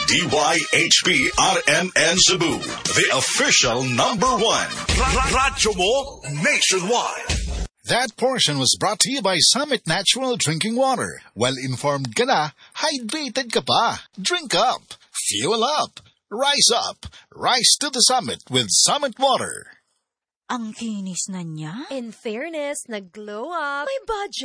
DYHP RMN Cebu, the official #1. Radyo mo nationwide. That portion was brought to you by Summit Natural Drinking Water. Well-informed ka na, hydrated ka pa. Drink up, fuel up, rise to the summit with Summit Water. Ang kinis na niya. In fairness, nag-glow up. May budget.